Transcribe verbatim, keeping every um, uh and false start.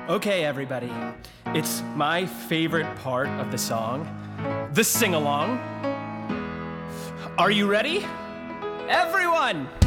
Okay, everybody, it's my favorite part of the song, the sing-along. Are you ready? Everyone!